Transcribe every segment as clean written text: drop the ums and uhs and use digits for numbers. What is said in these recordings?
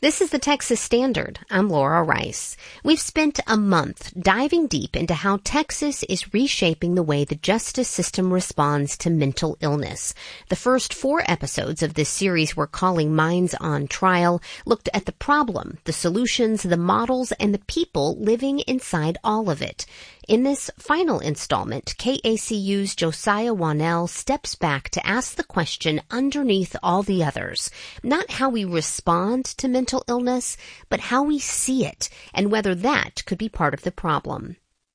This is the Texas Standard. I'm Laura Rice. We've spent a month diving deep into how Texas is reshaping the way the justice system responds to mental illness. The first 4 episodes of this series we're calling Minds on Trial looked at the problem, the solutions, the models, and the people living inside all of it. In this final installment, KACU's Josiah Wanell steps back to ask the question underneath all the others, not how we respond to mental illness, but how we see it, and whether that could be part of the problem.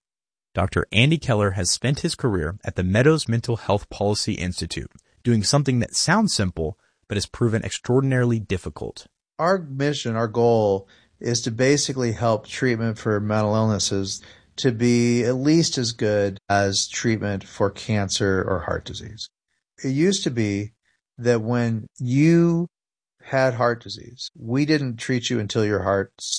Dr. Andy Keller has spent his career at the Meadows Mental Health Policy Institute, doing something that sounds simple, but has proven extraordinarily difficult. Our mission, our goal, is to basically help treatment for mental illnesses to be at least as good as treatment for cancer or heart disease. It used to be that when you had heart disease, we didn't treat you until you had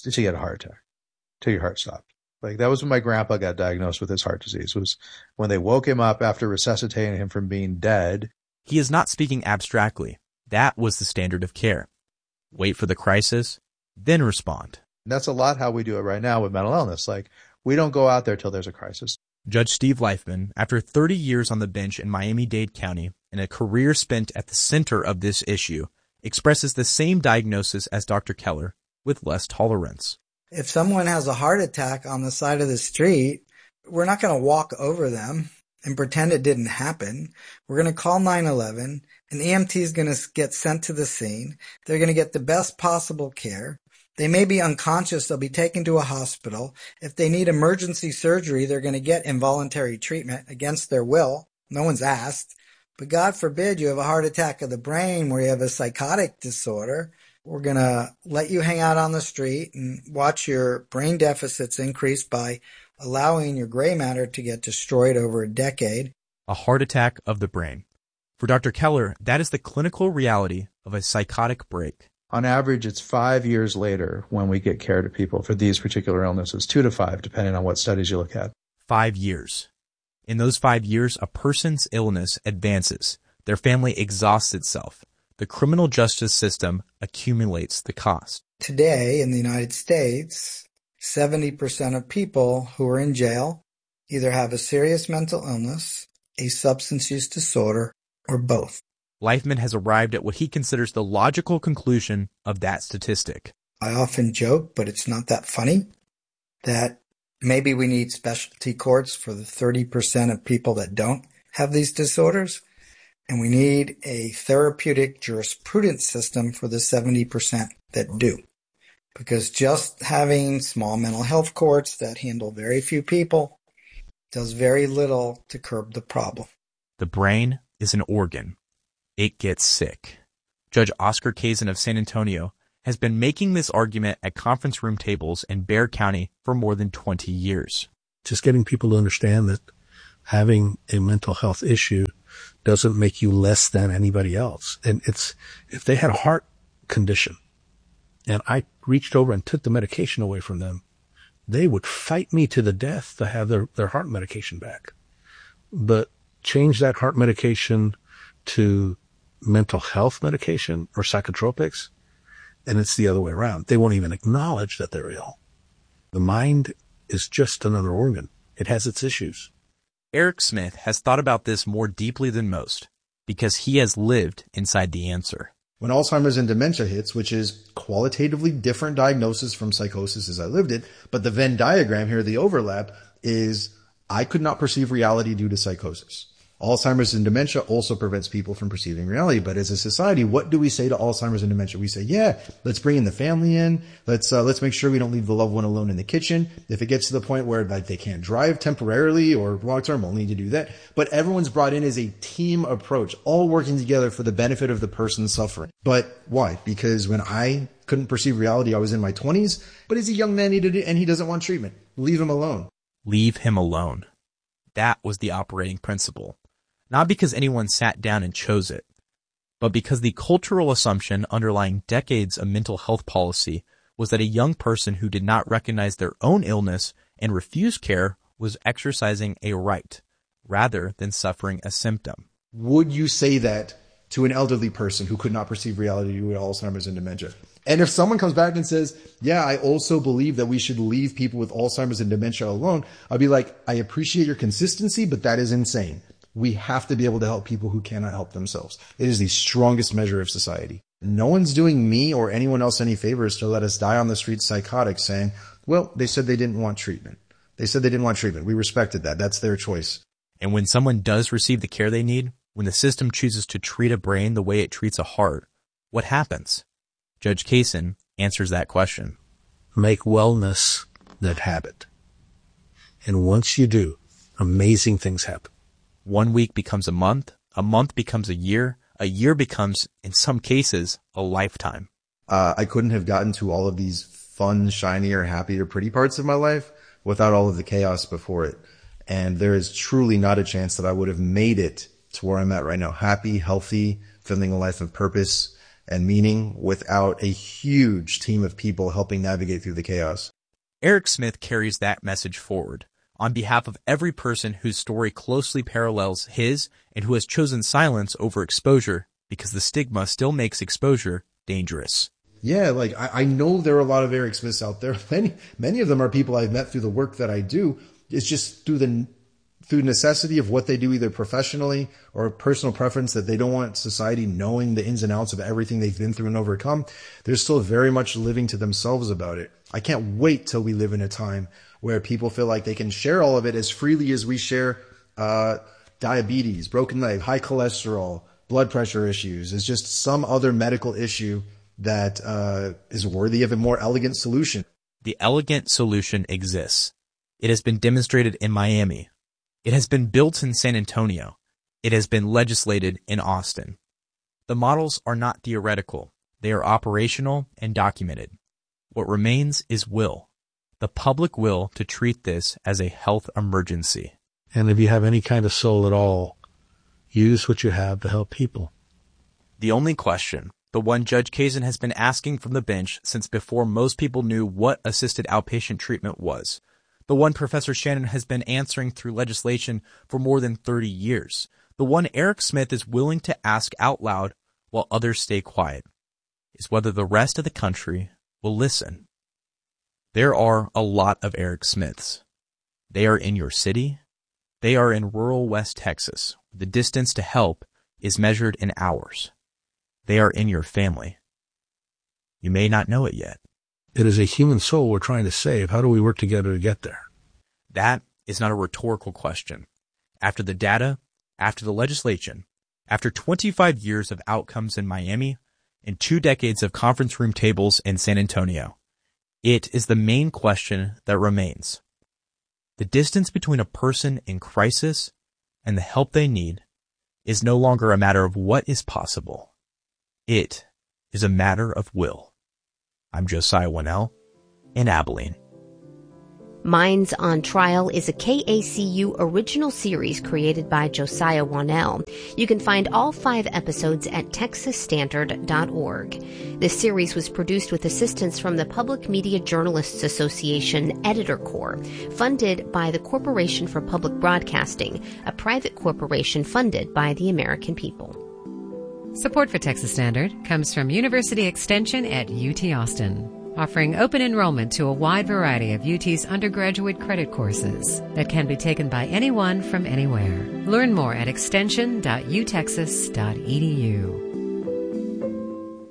a heart attack, till your heart stopped. Like that was when my grandpa got diagnosed with his heart disease, was when they woke him up after resuscitating him from being dead. He is not speaking abstractly. That was the standard of care. Wait for the crisis, then respond. And that's a lot how we do it right now with mental illness. Like, we don't go out there till there's a crisis. Judge Steve Leifman, after 30 years on the bench in Miami-Dade County and a career spent at the center of this issue, expresses the same diagnosis as Dr. Keller, with less tolerance. If someone has a heart attack on the side of the street, we're not going to walk over them and pretend it didn't happen. We're going to call 911. An EMT is going to get sent to the scene. They're going to get the best possible care. They may be unconscious. They'll be taken to a hospital. If they need emergency surgery, they're going to get involuntary treatment against their will. No one's asked. But God forbid you have a heart attack of the brain where you have a psychotic disorder. We're going to let you hang out on the street and watch your brain deficits increase by allowing your gray matter to get destroyed over a decade. A heart attack of the brain. For Dr. Keller, that is the clinical reality of a psychotic break. On average, it's 5 years later when we get care to people for these particular illnesses, 2 to 5, depending on what studies you look at. 5 years. In those 5 years, a person's illness advances. Their family exhausts itself. The criminal justice system accumulates the cost. Today, in the United States, 70% of people who are in jail either have a serious mental illness, a substance use disorder, or both. Leifman has arrived at what he considers the logical conclusion of that statistic. I often joke, but it's not that funny, that maybe we need specialty courts for the 30% of people that don't have these disorders, and we need a therapeutic jurisprudence system for the 70% that do. Because just having small mental health courts that handle very few people does very little to curb the problem. The brain is an organ. It gets sick. Judge Oscar Kazin of San Antonio has been making this argument at conference room tables in Bexar County for more than 20 years. Just getting people to understand that having a mental health issue doesn't make you less than anybody else. And if they had a heart condition and I reached over and took the medication away from them, they would fight me to the death to have their heart medication back. But change that heart medication to mental health medication or psychotropics, and it's the other way around. They won't even acknowledge that they're ill. The mind is just another organ. It has its issues. Eric Smith has thought about this more deeply than most because he has lived inside the answer. When Alzheimer's and dementia hits, which is qualitatively different diagnosis from psychosis as I lived it, but the Venn diagram here, the overlap, is I could not perceive reality due to psychosis. Alzheimer's and dementia also prevents people from perceiving reality. But as a society, what do we say to Alzheimer's and dementia? We say, yeah, let's bring in the family in. Let's make sure we don't leave the loved one alone in the kitchen. If it gets to the point where like they can't drive temporarily or long term, we'll need to do that. But everyone's brought in as a team approach, all working together for the benefit of the person suffering. But why? Because when I couldn't perceive reality, I was in my 20s, but he's a young man and he doesn't want treatment. Leave him alone. Leave him alone. That was the operating principle. Not because anyone sat down and chose it, but because the cultural assumption underlying decades of mental health policy was that a young person who did not recognize their own illness and refused care was exercising a right rather than suffering a symptom. Would you say that to an elderly person who could not perceive reality due to Alzheimer's and dementia. And if someone comes back and says, yeah, I also believe that we should leave people with Alzheimer's and dementia alone, I'll be like, I appreciate your consistency, but that is insane. We have to be able to help people who cannot help themselves. It is the strongest measure of society. No one's doing me or anyone else any favors to let us die on the street psychotic saying, well, they said they didn't want treatment. They said they didn't want treatment. We respected that. That's their choice. And when someone does receive the care they need, when the system chooses to treat a brain the way it treats a heart, what happens? Judge Kaysen answers that question. Make wellness that habit. And once you do, amazing things happen. 1 week becomes a month becomes a year becomes, in some cases, a lifetime. I couldn't have gotten to all of these fun, shinier, happier, pretty parts of my life without all of the chaos before it. And there is truly not a chance that I would have made it to where I'm at right now, happy, healthy, feeling a life of purpose and meaning without a huge team of people helping navigate through the chaos. Eric Smith carries that message forward on behalf of every person whose story closely parallels his and who has chosen silence over exposure because the stigma still makes exposure dangerous. Yeah, like I know there are a lot of Eric Smiths out there. Many of them are people I've met through the work that I do. It's just through necessity of what they do, either professionally or personal preference, that they don't want society knowing the ins and outs of everything they've been through and overcome. They're still very much living to themselves about it. I can't wait till we live in a time where people feel like they can share all of it as freely as we share diabetes, broken leg, high cholesterol, blood pressure issues. It's just some other medical issue that is worthy of a more elegant solution. The elegant solution exists. It has been demonstrated in Miami. It has been built in San Antonio. It has been legislated in Austin. The models are not theoretical. They are operational and documented. What remains is will. The public will to treat this as a health emergency. And if you have any kind of soul at all, use what you have to help people. The only question, the one Judge Kaysen has been asking from the bench since before most people knew what assisted outpatient treatment was. The one Professor Shannon has been answering through legislation for more than 30 years. The one Eric Smith is willing to ask out loud while others stay quiet, is whether the rest of the country will listen. There are a lot of Eric Smiths. They are in your city. They are in rural West Texas. The distance to help is measured in hours. They are in your family. You may not know it yet. It is a human soul we're trying to save. How do we work together to get there? That is not a rhetorical question. After the data, after the legislation, after 25 years of outcomes in Miami, and 2 decades of conference room tables in San Antonio, it is the main question that remains. The distance between a person in crisis and the help they need is no longer a matter of what is possible. It is a matter of will. I'm Josiah Winnell in Abilene. Minds on Trial is a KACU original series created by Josiah Winnell. You can find all 5 episodes at texasstandard.org. This series was produced with assistance from the Public Media Journalists Association Editor Corps, funded by the Corporation for Public Broadcasting, a private corporation funded by the American people. Support for Texas Standard comes from University Extension at UT Austin, offering open enrollment to a wide variety of UT's undergraduate credit courses that can be taken by anyone from anywhere. Learn more at extension.utexas.edu.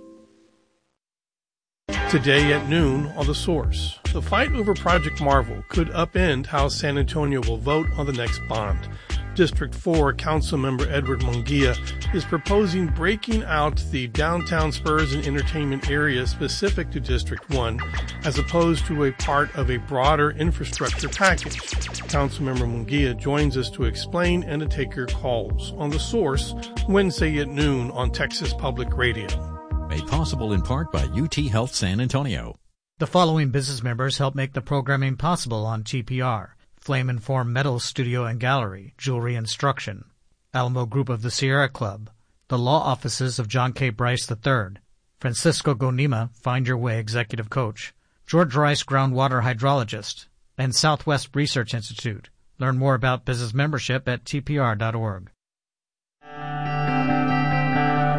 Today at noon on The Source, the fight over Project Marvel could upend how San Antonio will vote on the next bond. District 4 Councilmember Edward Munguia is proposing breaking out the downtown Spurs and entertainment area specific to District 1 as opposed to a part of a broader infrastructure package. Councilmember Munguia joins us to explain and to take your calls on The Source Wednesday at noon on Texas Public Radio. Made possible in part by UT Health San Antonio. The following business members help make the programming possible on TPR. Flame Informed Metal Studio and Gallery, Jewelry Instruction, Alamo Group of the Sierra Club, the law offices of John K. Bryce III, Francisco Gonima, Find Your Way Executive Coach, George Rice Groundwater Hydrologist, and Southwest Research Institute. Learn more about business membership at tpr.org.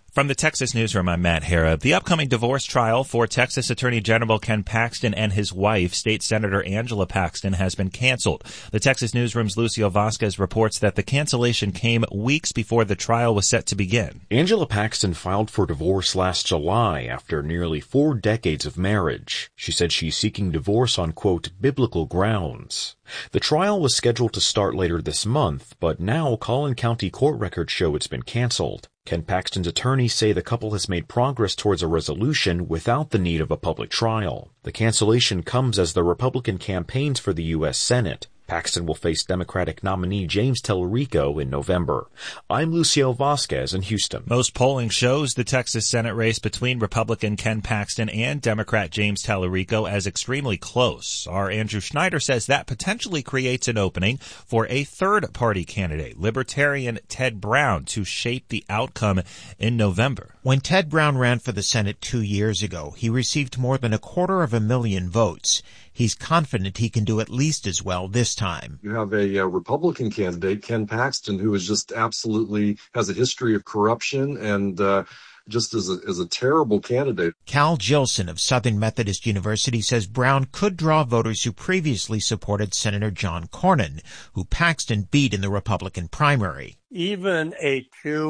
From the Texas Newsroom, I'm Matt Harrop. The upcoming divorce trial for Texas Attorney General Ken Paxton and his wife, State Senator Angela Paxton, has been canceled. The Texas Newsroom's Lucio Vasquez reports that the cancellation came weeks before the trial was set to begin. Angela Paxton filed for divorce last July after nearly 4 decades of marriage. She said she's seeking divorce on, quote, biblical grounds. The trial was scheduled to start later this month, but now Collin County court records show it's been canceled. Ken Paxton's attorneys say the couple has made progress towards a resolution without the need of a public trial. The cancellation comes as the Republican campaigns for the U.S. Senate. Paxton will face Democratic nominee James Tellerico in November. I'm Lucio Vasquez in Houston. Most polling shows the Texas Senate race between Republican Ken Paxton and Democrat James Tellerico as extremely close. Our Andrew Schneider says that potentially creates an opening for a third-party candidate, Libertarian Ted Brown, to shape the outcome in November. When Ted Brown ran for the Senate 2 years ago, he received more than 250,000 votes. He's confident he can do at least as well this time. You have a Republican candidate, Ken Paxton, who is just absolutely has a history of corruption and just is a terrible candidate. Cal Jilson of Southern Methodist University says Brown could draw voters who previously supported Senator John Cornyn, who Paxton beat in the Republican primary. Even a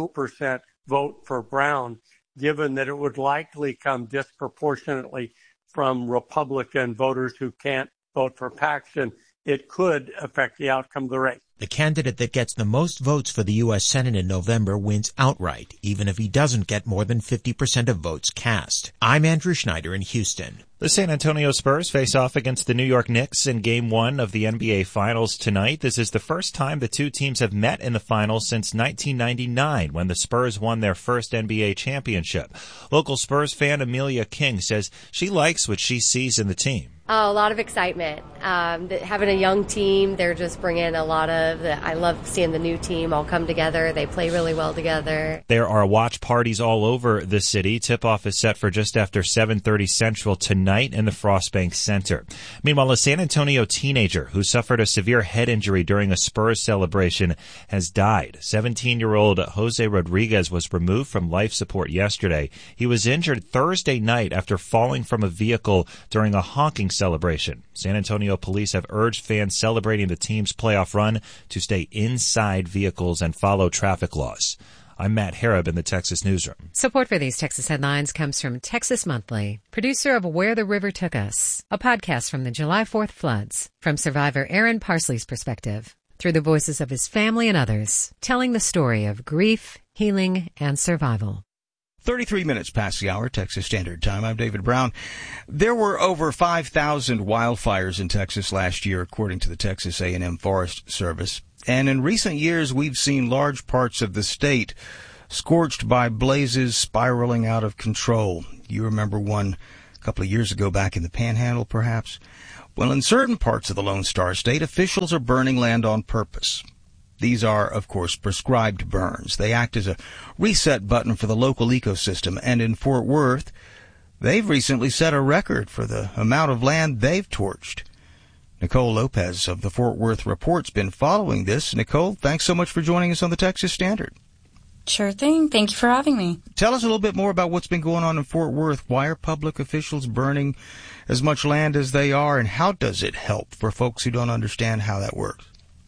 2% vote for Brown, given that it would likely come disproportionately from Republican voters who can't vote for Paxton, it could affect the outcome of the race. The candidate that gets the most votes for the U.S. Senate in November wins outright, even if he doesn't get more than 50% of votes cast. I'm Andrew Schneider in Houston. The San Antonio Spurs face off against the New York Knicks in Game 1 of the NBA Finals tonight. This is the first time the two teams have met in the finals since 1999, when the Spurs won their first NBA championship. Local Spurs fan Amelia King says she likes what she sees in the team. A lot of excitement. Having a young team, they're just bringing a lot of I love seeing the new team all come together. They play really well together. There are watch parties all over the city. Tip-off is set for just after 7:30 Central tonight in the Frostbank Center. Meanwhile, a San Antonio teenager who suffered a severe head injury during a Spurs celebration has died. 17-year-old Jose Rodriguez was removed from life support yesterday. He was injured Thursday night after falling from a vehicle during a honking celebration. San Antonio police have urged fans celebrating the team's playoff run to stay inside vehicles and follow traffic laws. I'm Matt Harrop in the Texas Newsroom. Support for these Texas headlines comes from Texas Monthly, producer of Where the River Took Us, a podcast from the July 4th floods, from survivor Aaron Parsley's perspective, through the voices of his family and others, telling the story of grief, healing, and survival. 33 minutes past the hour, Texas Standard Time. I'm David Brown. There were over 5,000 wildfires in Texas last year, according to the Texas A&M Forest Service. And in recent years, we've seen large parts of the state scorched by blazes spiraling out of control. You remember one a couple of years ago back in the Panhandle, perhaps? Well, in certain parts of the Lone Star State, officials are burning land on purpose. These are, of course, prescribed burns. They act as a reset button for the local ecosystem. And in Fort Worth, they've recently set a record for the amount of land they've torched. Nicole Lopez of the Fort Worth Report's been following this. Nicole, thanks so much for joining us on the Texas Standard. Sure thing. Thank you for having me. Tell us a little bit more about what's been going on in Fort Worth. Why are public officials burning as much land as they are, and how does it help for folks who don't understand how that works?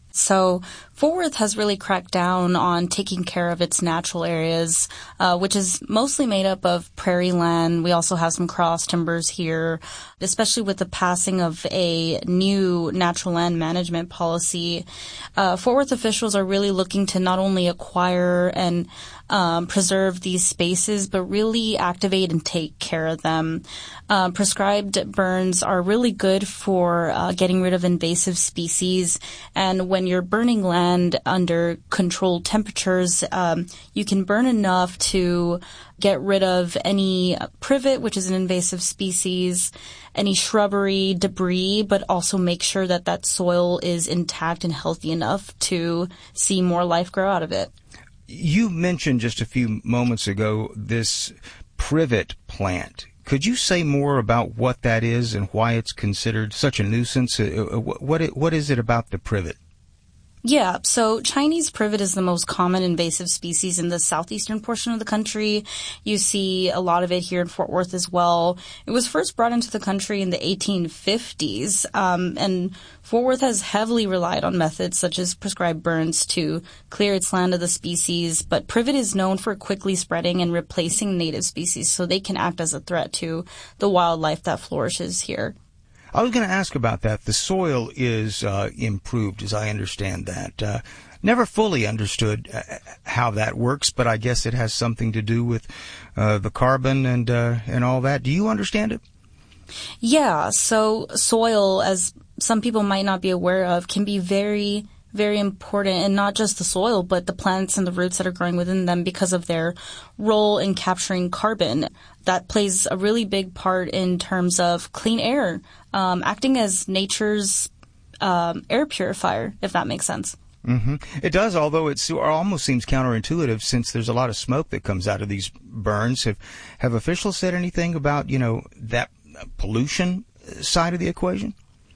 So Fort Worth has really cracked down on taking care of its natural areas, which is mostly made up of prairie land. We also have some cross timbers here, especially with the passing of a new natural land management policy. Fort Worth officials are really looking to not only acquire and preserve these spaces, but really activate and take care of them. Prescribed burns are really good for getting rid of invasive species, and when you're burning land under controlled temperatures, you can burn enough to get rid of any privet, which is an invasive species, any shrubbery, debris, but also make sure that that soil is intact and healthy enough to see more life grow out of it. You mentioned just a few moments ago this privet plant. Could you say more about what that is and why it's considered such a nuisance? What is it about the privet? Yeah, so Chinese privet is the most common invasive species in the southeastern portion of the country. You see a lot of it here in Fort Worth as well. It was first brought into the country in the 1850s, and Fort Worth has heavily relied on methods such as prescribed burns to clear its land of the species, but privet is known for quickly spreading and replacing native species, so they can act as a threat to the wildlife that flourishes here. I was going to ask about that. The soil is improved, as I understand that. Never fully understood how that works, but I guess it has something to do with the carbon and all that. Do you understand it? Yeah, so soil, as some people might not be aware of, can be very, very important, and not just the soil, but the plants and the roots that are growing within them because of their role in capturing carbon. That plays a really big part in terms of clean air, acting as nature's air purifier, if that makes sense. Mm-hmm. It does, although it almost seems counterintuitive since there's a lot of smoke that comes out of these burns. Have officials said anything about, that pollution side of the equation?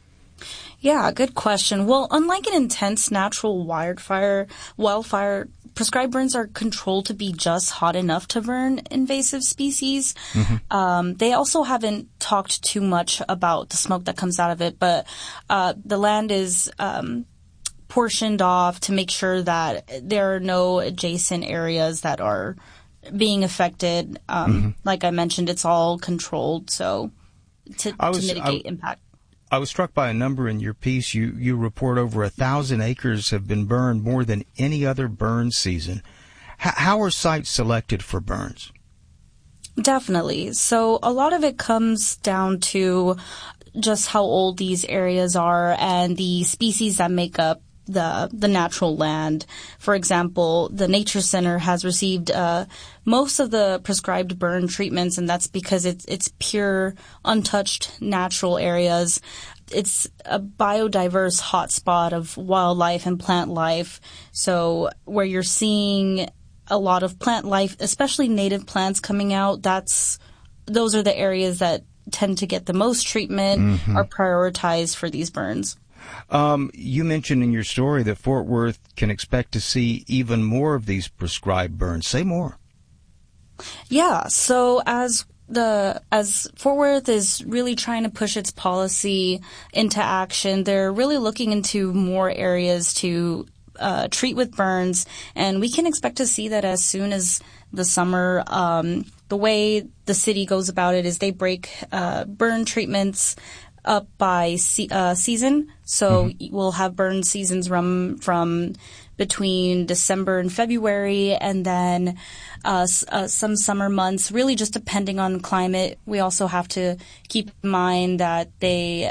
Yeah, good question. Well, unlike an intense natural wildfire, prescribed burns are controlled to be just hot enough to burn invasive species. Mm-hmm. They also haven't talked too much about the smoke that comes out of it, but the land is portioned off to make sure that there are no adjacent areas that are being affected. Like I mentioned, it's all controlled, so to mitigate impact. I was struck by a number in your piece. You report over 1,000 acres have been burned, more than any other burn season. How are sites selected for burns? Definitely. So a lot of it comes down to just how old these areas are and the species that make up the natural land. For example, the Nature Center has received most of the prescribed burn treatments, and that's because it's pure, untouched natural areas. It's a biodiverse hotspot of wildlife and plant life. So where you're seeing a lot of plant life, especially native plants coming out, those are the areas that tend to get the most treatment, are prioritized for these burns. You mentioned in your story that Fort Worth can expect to see even more of these prescribed burns. Say more. Yeah, so as Fort Worth is really trying to push its policy into action, they're really looking into more areas to treat with burns, and we can expect to see that as soon as the summer. The way the city goes about it is they break burn treatments up by season. So we'll have burn seasons run from between December and February, and then some summer months, really just depending on climate. We also have to keep in mind that they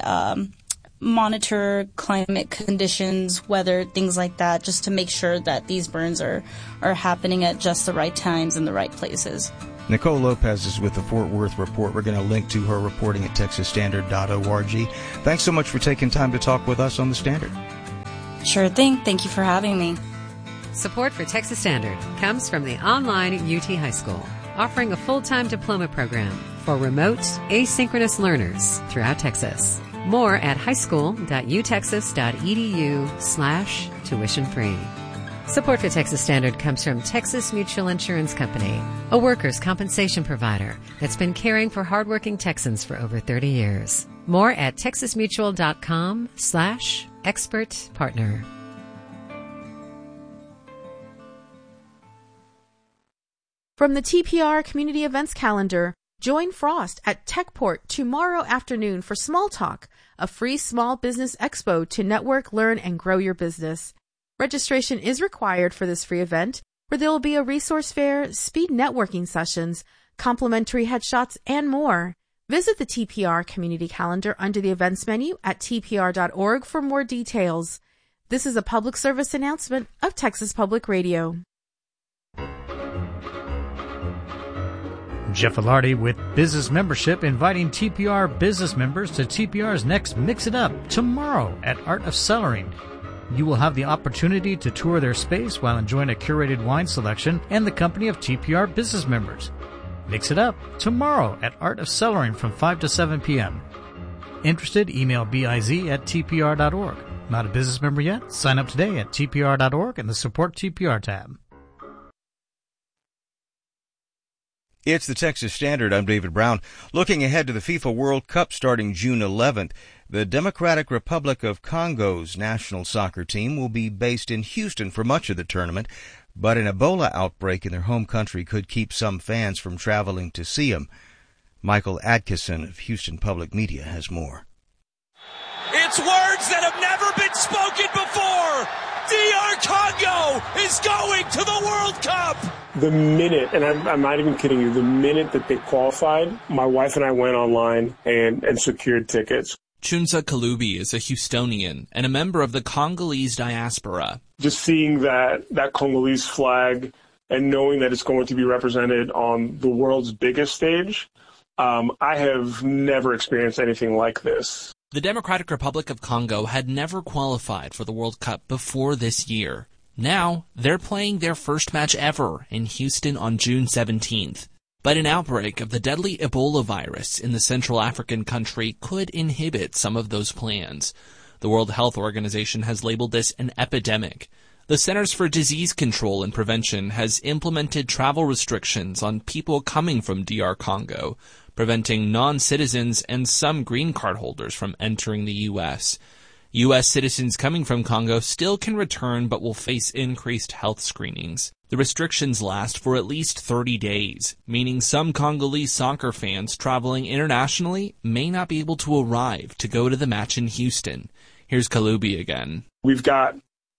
monitor climate conditions, weather, things like that, just to make sure that these burns are happening at just the right times in the right places. Nicole Lopez is with the Fort Worth Report. We're going to link to her reporting at texasstandard.org. Thanks so much for taking time to talk with us on The Standard. Sure thing. Thank you for having me. Support for Texas Standard comes from the online UT High School, offering a full-time diploma program for remote, asynchronous learners throughout Texas. More at highschool.utexas.edu/tuition-free. Support for Texas Standard comes from Texas Mutual Insurance Company, a workers' compensation provider that's been caring for hardworking Texans for over 30 years. More at texasmutual.com/expert partner. From the TPR Community Events Calendar, join Frost at Techport tomorrow afternoon for Small Talk, a free small business expo to network, learn, and grow your business. Registration is required for this free event, where there will be a resource fair, speed networking sessions, complimentary headshots, and more. Visit the TPR Community Calendar under the events menu at tpr.org for more details. This is a public service announcement of Texas Public Radio. Jeff Ilardi with Business Membership inviting TPR business members to TPR's next Mix It Up tomorrow at Art of Cellaring. You will have the opportunity to tour their space while enjoying a curated wine selection and the company of TPR business members. Mix it up tomorrow at Art of Cellaring from 5 to 7 p.m. Interested? Email biz@tpr.org. Not a business member yet? Sign up today at tpr.org in the Support TPR tab. It's the Texas Standard. I'm David Brown. Looking ahead to the FIFA World Cup starting June 11th, the Democratic Republic of Congo's national soccer team will be based in Houston for much of the tournament, but an Ebola outbreak in their home country could keep some fans from traveling to see them. Michael Atkinson of Houston Public Media has more. It's words that have never been spoken before. DR Congo is going to the World Cup. The minute, and I'm not even kidding you, the minute that they qualified, my wife and I went online and secured tickets. Chunsa Kalubi is a Houstonian and a member of the Congolese diaspora. Just seeing that Congolese flag and knowing that it's going to be represented on the world's biggest stage, I have never experienced anything like this. The Democratic Republic of Congo had never qualified for the World Cup before this year. Now, they're playing their first match ever in Houston on June 17th. But an outbreak of the deadly Ebola virus in the Central African country could inhibit some of those plans. The World Health Organization has labeled this an epidemic. The Centers for Disease Control and Prevention has implemented travel restrictions on people coming from DR Congo, preventing non-citizens and some green card holders from entering the U.S. U.S. citizens coming from Congo still can return but will face increased health screenings. The restrictions last for at least 30 days, meaning some Congolese soccer fans traveling internationally may not be able to arrive to go to the match in Houston. Here's Kalubi again. We've got,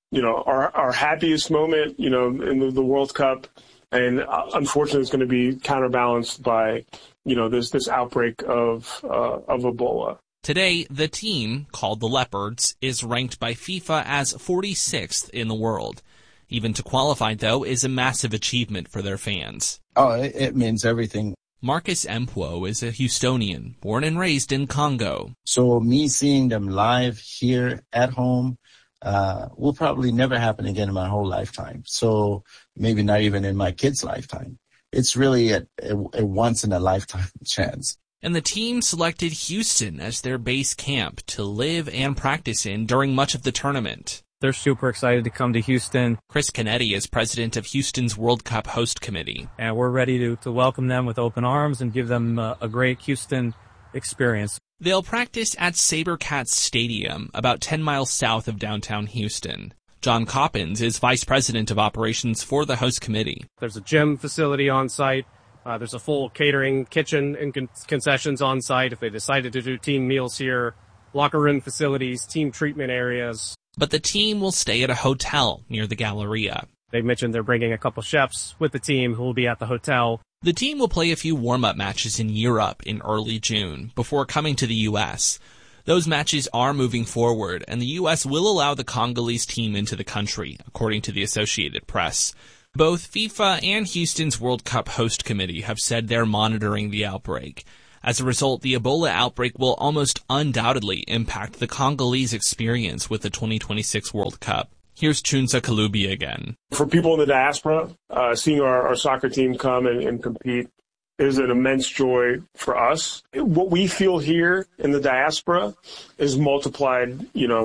our happiest moment, in the World Cup, and unfortunately it's going to be counterbalanced by, this outbreak of Ebola. Today, the team, called the Leopards, is ranked by FIFA as 46th in the world. Even to qualify, though, is a massive achievement for their fans. Oh, it means everything. Marcus Empwo is a Houstonian, born and raised in Congo. So me seeing them live here at home will probably never happen again in my whole lifetime. So maybe not even in my kids' lifetime. It's really a once-in-a-lifetime chance. And the team selected Houston as their base camp to live and practice in during much of the tournament. They're super excited to come to Houston. Chris Canetti is president of Houston's World Cup host committee. And we're ready to welcome them with open arms and give them a great Houston experience. They'll practice at SaberCats Stadium, about 10 miles south of downtown Houston. John Coppins is vice president of operations for the host committee. There's a gym facility on site. There's a full catering kitchen and concessions on site if they decided to do team meals here, locker room facilities, team treatment areas. But the team will stay at a hotel near the Galleria. They mentioned they're bringing a couple chefs with the team who will be at the hotel. The team will play a few warm-up matches in Europe in early June before coming to the U.S. Those matches are moving forward, and the U.S. will allow the Congolese team into the country, according to the Associated Press. Both FIFA and Houston's World Cup host committee have said they're monitoring the outbreak. As a result, the Ebola outbreak will almost undoubtedly impact the Congolese experience with the 2026 World Cup. Here's Chunsa Kalubi again. For people in the diaspora, seeing our soccer team come and compete is an immense joy for us. What we feel here in the diaspora is multiplied,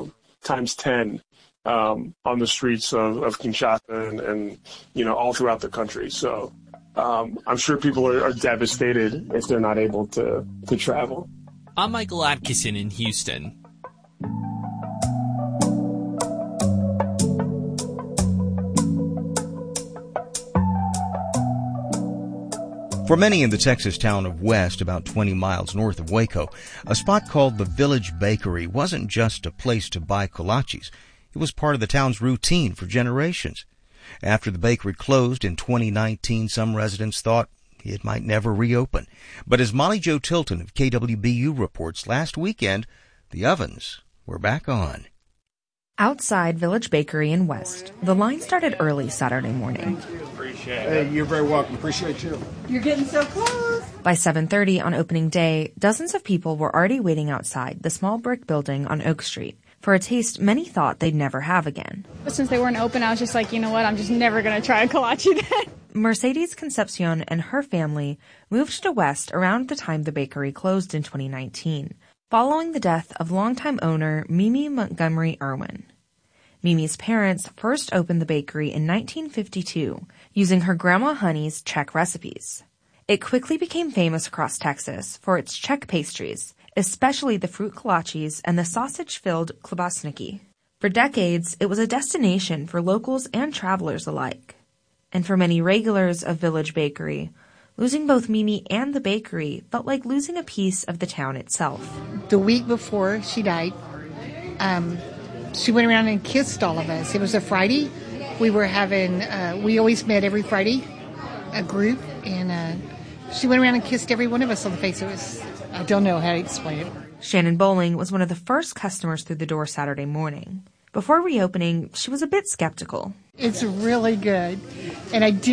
times 10 on the streets of Kinshasa and all throughout the country. So I'm sure people are devastated if they're not able to travel. I'm Michael Atkinson in Houston. For many in the Texas town of West, about 20 miles north of Waco, a spot called the Village Bakery wasn't just a place to buy kolaches. It was part of the town's routine for generations. After the bakery closed in 2019, some residents thought it might never reopen. But as Molly Jo Tilton of KWBU reports, last weekend, the ovens were back on. Outside Village Bakery in West, the line started early Saturday morning. Hey, you're very welcome. Appreciate you. You're getting so close. By 7:30 on opening day, dozens of people were already waiting outside the small brick building on Oak Street for a taste many thought they'd never have again. Since they weren't open, I was just like, you know what, I'm just never going to try a kolache then. Mercedes Concepcion and her family moved to West around the time the bakery closed in 2019. following the death of longtime owner Mimi Montgomery Irwin. Mimi's parents first opened the bakery in 1952 using her Grandma Honey's Czech recipes. It quickly became famous across Texas for its Czech pastries, especially the fruit kolaches and the sausage-filled klobásniky. For decades, it was a destination for locals and travelers alike. And for many regulars of Village Bakery, losing both Mimi and the bakery felt like losing a piece of the town itself. The week before she died, she went around and kissed all of us. It was a Friday. We always met every Friday, a group, and she went around and kissed every one of us on the face. I don't know how to explain it. Shannon Bowling was one of the first customers through the door Saturday morning. Before reopening, she was a bit skeptical. It's really good. And I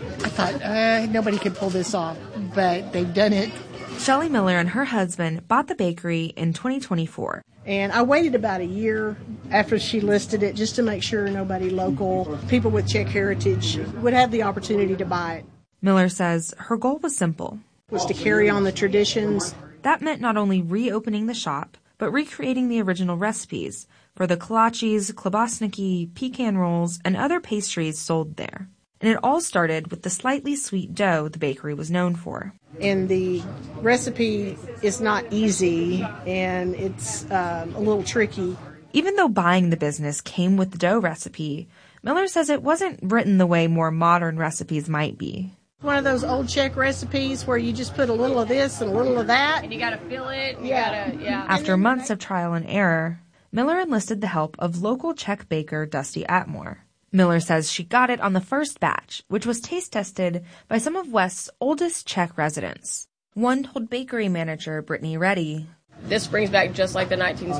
thought, nobody could pull this off, but they've done it. Shelley Miller and her husband bought the bakery in 2024. And I waited about a year after she listed it just to make sure nobody local, people with Czech heritage, would have the opportunity to buy it. Miller says her goal was simple. Was to carry on the traditions. That meant not only reopening the shop, but recreating the original recipes for the kolaches, klobásniky, pecan rolls, and other pastries sold there. And it all started with the slightly sweet dough the bakery was known for. And the recipe is not easy, and it's a little tricky. Even though buying the business came with the dough recipe, Miller says it wasn't written the way more modern recipes might be. One of those old Czech recipes where you just put a little of this and a little of that. And you got to fill it. After months of trial and error, Miller enlisted the help of local Czech baker Dusty Atmore. Miller says she got it on the first batch, which was taste tested by some of West's oldest Czech residents. One told bakery manager Brittany Reddy, "This brings back just like the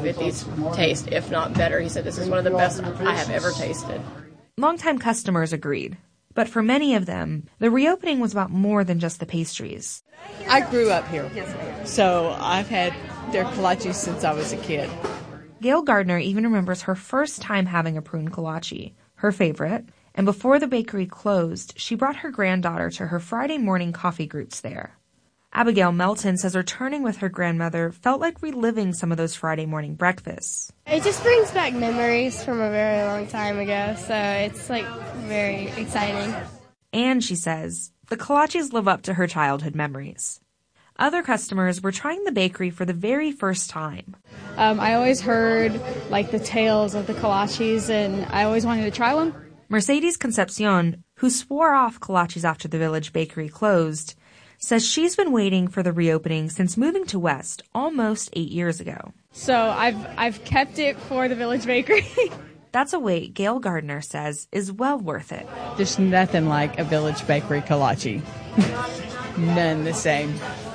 1950s taste, if not better." He said, "This is one of the best I have ever tasted." Longtime customers agreed. But for many of them, the reopening was about more than just the pastries. I grew up here, so I've had their kolaches since I was a kid. Gail Gardner even remembers her first time having a prune kolache, her favorite, and before the bakery closed, she brought her granddaughter to her Friday morning coffee groups there. Abigail Melton says returning with her grandmother felt like reliving some of those Friday morning breakfasts. It just brings back memories from a very long time ago, so it's very exciting. And she says the kolaches live up to her childhood memories. Other customers were trying the bakery for the very first time. I always heard the tales of the kolaches, and I always wanted to try one. Mercedes Concepcion, who swore off kolaches after the Village Bakery closed, says she's been waiting for the reopening since moving to West almost 8 years ago. So I've kept it for the Village Bakery. That's a wait Gail Gardner says is well worth it. There's nothing like a Village Bakery kolache. None the same.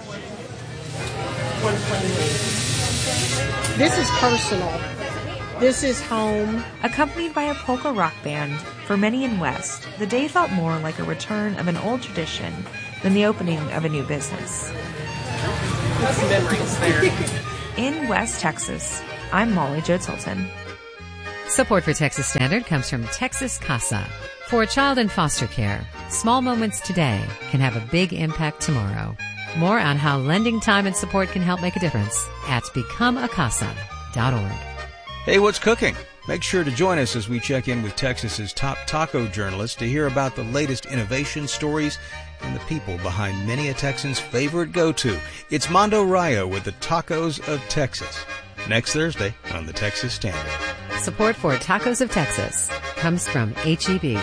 This is personal. This is home. Accompanied by a polka rock band, for many in West, the day felt more like a return of an old tradition than the opening of a new business. That's memories there. In West Texas, I'm Molly Jo Tilton. Support for Texas Standard comes from Texas Casa. For a child in foster care, small moments today can have a big impact tomorrow. More on how lending time and support can help make a difference at becomeacasa.org. Hey, what's cooking? Make sure to join us as we check in with Texas's top taco journalists to hear about the latest innovation stories and the people behind many a Texan's favorite go-to. It's Mondo Rayo with the Tacos of Texas. Next Thursday on the Texas Standard. Support for Tacos of Texas comes from H-E-B.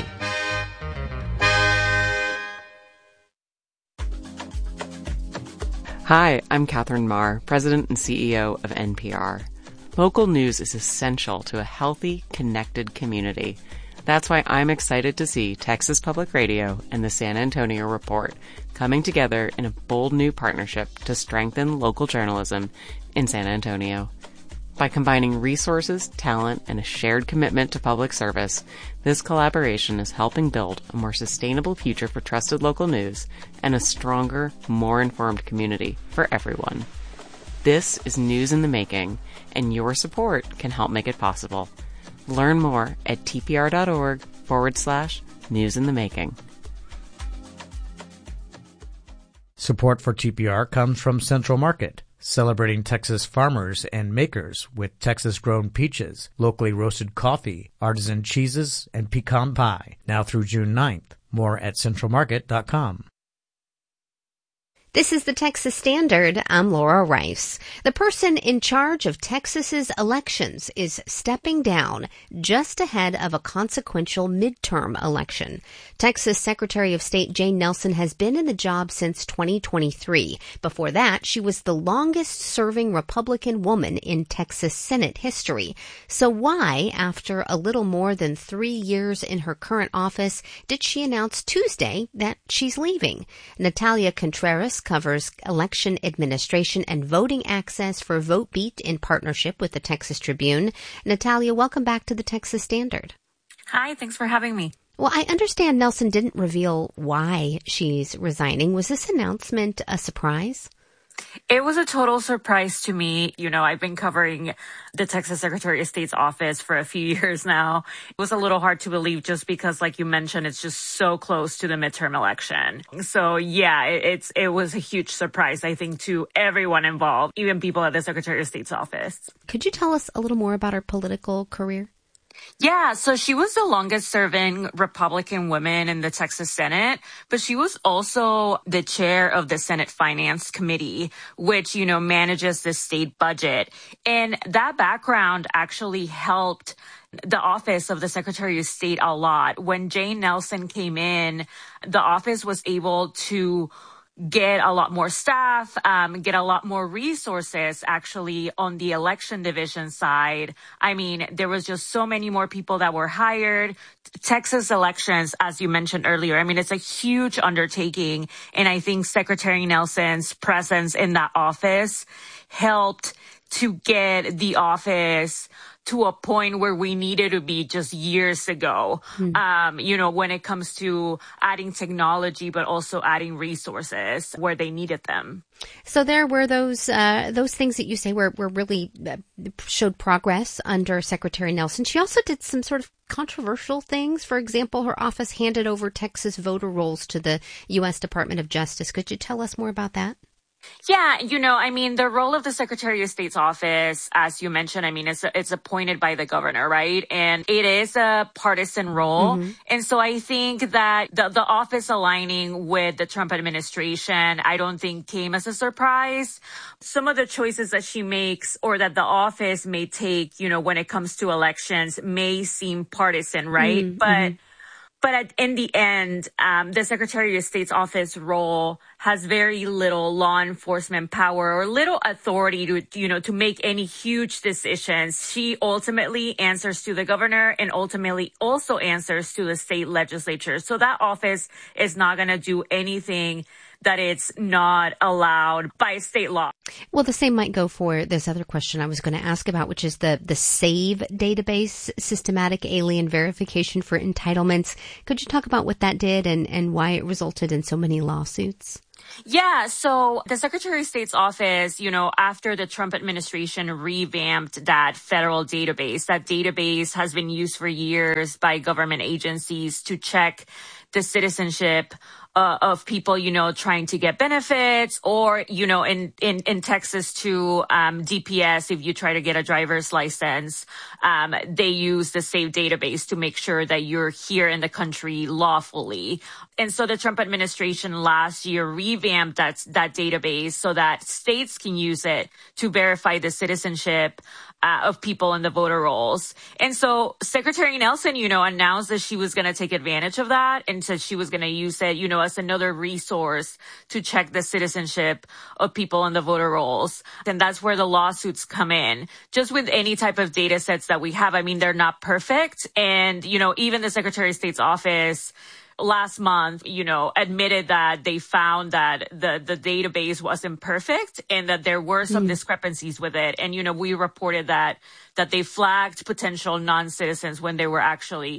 Hi, I'm Catherine Marr, President and CEO of NPR. Local news is essential to a healthy, connected community. That's why I'm excited to see Texas Public Radio and the San Antonio Report coming together in a bold new partnership to strengthen local journalism in San Antonio. By combining resources, talent, and a shared commitment to public service, this collaboration is helping build a more sustainable future for trusted local news and a stronger, more informed community for everyone. This is news in the making, and your support can help make it possible. Learn more at tpr.org/news in the making. Support for TPR comes from Central Market. celebrating Texas farmers and makers with Texas-grown peaches, locally roasted coffee, artisan cheeses, and pecan pie, now through June 9th. More at centralmarket.com. This is the Texas Standard. I'm Laura Rice. The person in charge of Texas's elections is stepping down just ahead of a consequential midterm election. Texas Secretary of State Jane Nelson has been in the job since 2023. Before that, she was the longest-serving Republican woman in Texas Senate history. So why, after a little more than 3 years in her current office, did she announce Tuesday that she's leaving? Natalia Contreras covers election administration and voting access for VoteBeat in partnership with the Texas Tribune. Natalia, welcome back to the Texas Standard. Hi, thanks for having me. Well, I understand Nelson didn't reveal why she's resigning. Was this announcement a surprise? It was a total surprise to me. You know, I've been covering the Texas Secretary of State's office for a few years now. It was a little hard to believe just because, like you mentioned, it's just so close to the midterm election. So, yeah, it was a huge surprise, I think, to everyone involved, even people at the Secretary of State's office. Could you tell us a little more about her political career? Yeah, so she was the longest serving Republican woman in the Texas Senate, but she was also the chair of the Senate Finance Committee, which, you know, manages the state budget. And that background actually helped the office of the Secretary of State a lot. When Jane Nelson came in, the office was able to get a lot more staff, get a lot more resources actually on the election division side. I mean, there was just so many more people that were hired. Texas elections, as you mentioned earlier, I mean, it's a huge undertaking. And I think Secretary Nelson's presence in that office helped to get the office to a point where we needed to be just years ago, you know, when it comes to adding technology, but also adding resources where they needed them. So there were those things that you say were really showed progress under Secretary Nelson. She also did some sort of controversial things. For example, her office handed over Texas voter rolls to the U.S. Department of Justice. Could you tell us more about that? Yeah, you know, I mean, the role of the Secretary of State's office, as you mentioned, I mean, it's appointed by the governor, right? And it is a partisan role. Mm-hmm. And so I think that the office aligning with the Trump administration, I don't think came as a surprise. Some of the choices that she makes or that the office may take, you know, when it comes to elections may seem partisan, right? Mm-hmm. But in the end, the Secretary of State's office role has very little law enforcement power or little authority to make any huge decisions. She ultimately answers to the governor and ultimately also answers to the state legislature. So that office is not going to do anything that it's not allowed by state law. Well, the same might go for this other question I was going to ask about, which is the SAVE database, Systematic Alien Verification for Entitlements. Could you talk about what that did and why it resulted in so many lawsuits? Yeah, so the Secretary of State's office, you know, after the Trump administration revamped that federal database, that database has been used for years by government agencies to check the citizenship of people, you know, trying to get benefits or, you know, in Texas to DPS, if you try to get a driver's license, they use the SAVE database to make sure that you're here in the country lawfully. And so the Trump administration last year revamped that database so that states can use it to verify the citizenship of people in the voter rolls. And so Secretary Nelson, you know, announced that she was going to take advantage of that and said she was going to use it, you know, as another resource to check the citizenship of people in the voter rolls. And that's where the lawsuits come in. Just with any type of data sets that we have, I mean, they're not perfect. And, you know, even the Secretary of State's office last month, you know, admitted that they found that the database wasn't perfect and that there were some discrepancies with it. And, you know, we reported that they flagged potential non-citizens when there were actually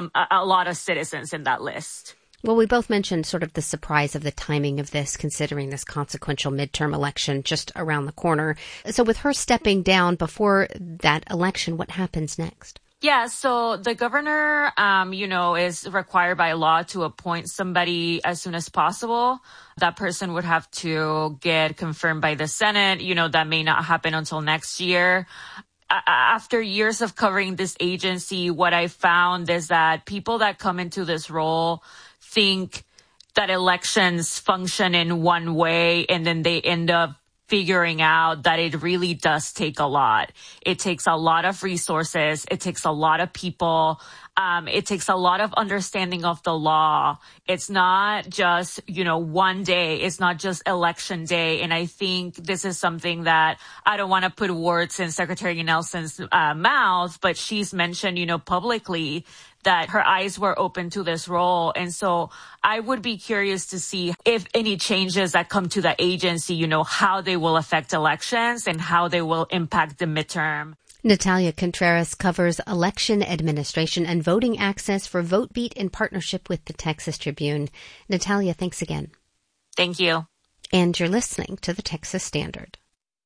a lot of citizens in that list. Well, we both mentioned sort of the surprise of the timing of this, considering this consequential midterm election just around the corner. So with her stepping down before that election, what happens next? Yeah, so the governor, is required by law to appoint somebody as soon as possible. That person would have to get confirmed by the Senate. That may not happen until next year. After years of covering this agency, what I found is that people that come into this role think that elections function in one way, and then they end up figuring out that it really does take a lot. It takes a lot of resources. It takes a lot of people. It takes a lot of understanding of the law. It's not just, one day. It's not just election day. And I think this is something that I don't want to put words in Secretary Nelson's mouth, but she's mentioned, publicly that her eyes were open to this role. And so I would be curious to see if any changes that come to the agency, how they will affect elections and how they will impact the midterm. Natalia Contreras covers election administration and voting access for VoteBeat in partnership with the Texas Tribune. Natalia, thanks again. Thank you. And you're listening to the Texas Standard.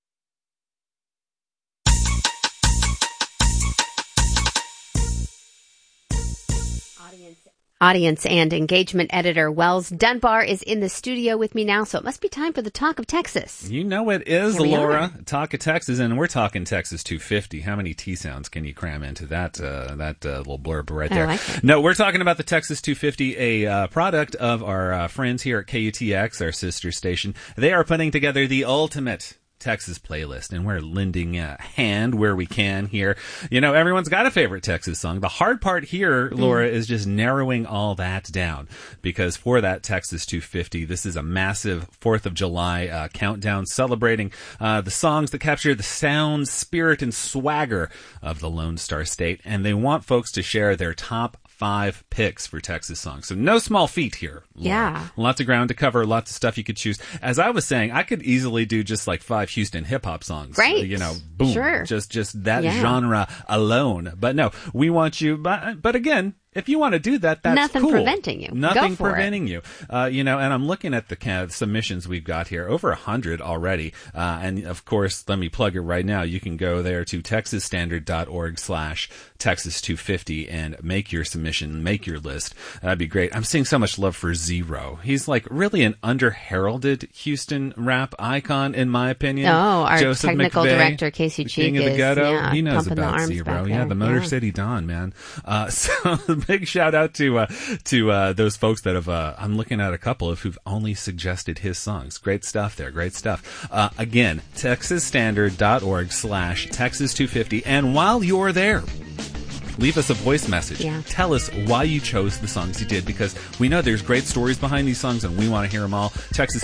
Audience and engagement editor Wells Dunbar is in the studio with me now, so it must be time for the Talk of Texas. You know it is, Laura. Talk of Texas, and we're talking Texas 250. How many T sounds can you cram into that little blurb right there? I like it. No, we're talking about the Texas 250, a product of our friends here at KUTX, our sister station. They are putting together the ultimate Texas playlist, and we're lending a hand where we can here. Everyone's got a favorite Texas song. The hard part here, Laura, is just narrowing all that down, because for that Texas 250, this is a massive 4th of July countdown celebrating the songs that capture the sound, spirit, and swagger of the Lone Star State, and they want folks to share their top 5 picks for Texas songs. So no small feat here, Laura. Yeah. Lots of ground to cover, lots of stuff you could choose. As I was saying, I could easily do just like 5 Houston hip hop songs. Right. Boom. Sure. Just that genre alone. But no, we want you, but again, if you want to do that, that's nothing cool. preventing you. Nothing Go for preventing it. you. And I'm looking at the kind of submissions we've got here, over 100 already. And of course, let me plug it right now. You can go there to texasstandard.org/Texas250 and make your submission, make your list. That'd be great. I'm seeing so much love for Zero. He's like really an under-heralded Houston rap icon, in my opinion. Oh, our Joseph technical McVeigh, director, Casey the Cheek, King of the Ghetto. Yeah, he knows pumping about the arms Zero. back Yeah, there. the Motor City Don, man. So big shout out to those folks that have, I'm looking at a couple of who've only suggested his songs. Great stuff there. Great stuff. Again, texasstandard.org/Texas250. And while you're there, leave us a voice message. Yeah. Tell us why you chose the songs you did, because we know there's great stories behind these songs and we want to hear them all.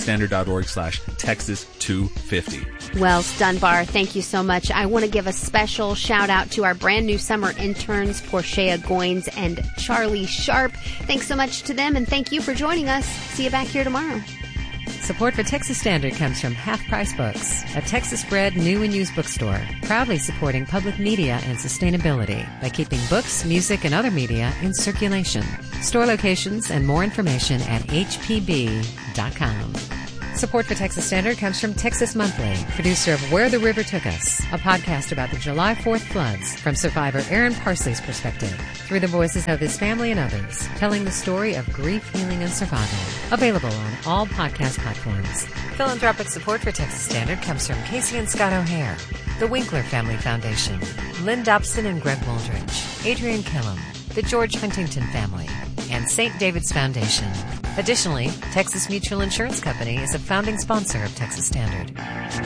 texasstandard.org/Texas250. Wells Dunbar, thank you so much. I want to give a special shout out to our brand new summer interns, Portia Goins and Charlie Sharp. Thanks so much to them, and thank you for joining us. See you back here tomorrow. Support for Texas Standard comes from Half Price Books, a Texas-bred new and used bookstore, proudly supporting public media and sustainability by keeping books, music, and other media in circulation. Store locations and more information at hpb.com. Support for Texas Standard comes from Texas Monthly, producer of Where the River Took Us, a podcast about the July 4th floods from survivor Aaron Parsley's perspective, through the voices of his family and others, telling the story of grief, healing, and survival. Available on all podcast platforms. Philanthropic support for Texas Standard comes from Casey and Scott O'Hare, the Winkler Family Foundation, Lynn Dobson and Greg Wooldridge, Adrian Killam, the George Huntington family, and St. David's Foundation. Additionally, Texas Mutual Insurance Company is a founding sponsor of Texas Standard.